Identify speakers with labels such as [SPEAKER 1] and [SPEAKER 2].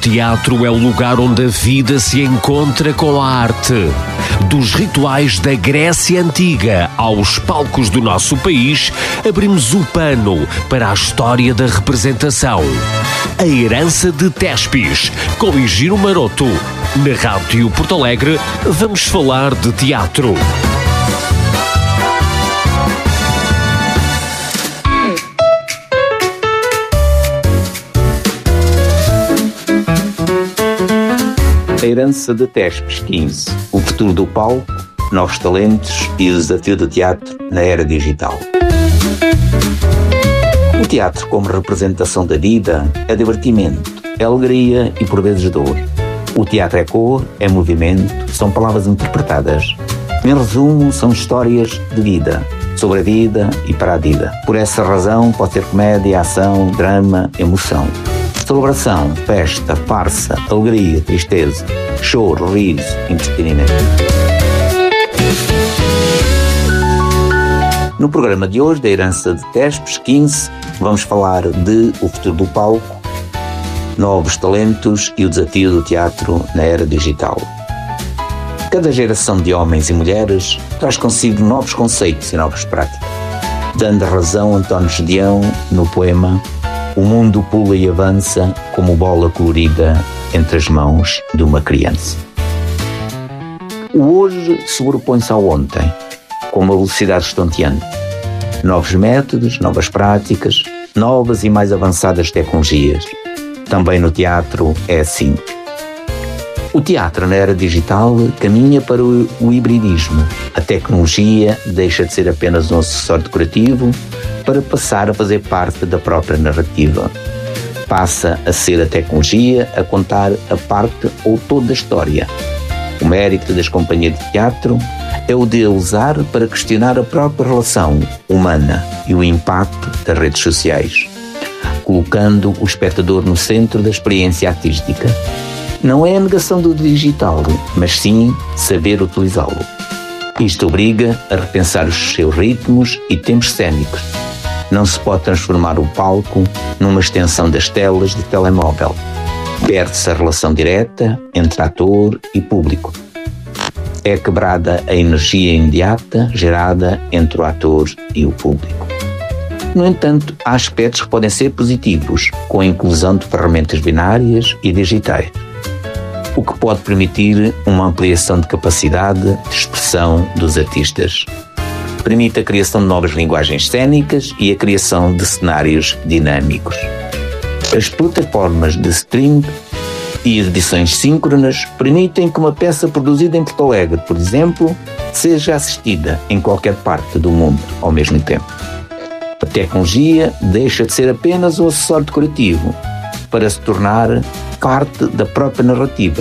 [SPEAKER 1] teatro é o lugar onde a vida se encontra com a arte. Dos rituais da Grécia Antiga aos palcos do nosso país, abrimos o pano para a história da representação. A Herança de Tespes, com Higino Maroto. Na Rádio Porto Alegre, vamos falar de teatro.
[SPEAKER 2] A Herança de Tespes 15. O futuro do palco, novos talentos e o desafio do teatro na era digital. O teatro, como representação da vida, é divertimento, é alegria e por vezes dor. O teatro é cor, é movimento, são palavras interpretadas. Em resumo, são histórias de vida, sobre a vida e para a vida. Por essa razão, pode ser comédia, ação, drama, emoção. Celebração, festa, farsa, alegria, tristeza, choro, riso, entretenimento. No programa de hoje, da Herança de Tespes 15, vamos falar de o futuro do palco, novos talentos e o desafio do teatro na era digital. Cada geração de homens e mulheres traz consigo novos conceitos e novas práticas, dando razão a António Gedeão no poema "O mundo pula e avança como bola colorida entre as mãos de uma criança". O hoje sobrepõe-se ao ontem, com uma velocidade estonteante. Novos métodos, novas práticas, novas e mais avançadas tecnologias. Também no teatro é assim. O teatro na era digital caminha para o hibridismo. A tecnologia deixa de ser apenas um acessório decorativo para passar a fazer parte da própria narrativa. Passa a ser a tecnologia a contar a parte ou toda a história. O mérito das companhias de teatro é o de a usar para questionar a própria relação humana e o impacto das redes sociais, colocando o espectador no centro da experiência artística. Não é a negação do digital, mas sim saber utilizá-lo. Isto obriga a repensar os seus ritmos e tempos cênicos. Não se pode transformar o palco numa extensão das telas de telemóvel. Perde-se a relação direta entre ator e público. É quebrada a energia imediata gerada entre o ator e o público. No entanto, há aspectos que podem ser positivos, com a inclusão de ferramentas binárias e digitais, o que pode permitir uma ampliação de capacidade de expressão dos artistas. Permite a criação de novas linguagens cênicas e a criação de cenários dinâmicos. As plataformas de streaming e edições síncronas permitem que uma peça produzida em Porto Alegre, por exemplo, seja assistida em qualquer parte do mundo ao mesmo tempo. A tecnologia deixa de ser apenas um acessório decorativo para se tornar parte da própria narrativa.